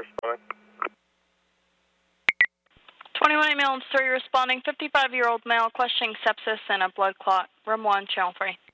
responding. 21 ambulance 3 responding, 55-year-old male questioning sepsis and a blood clot. Room 1, channel 3.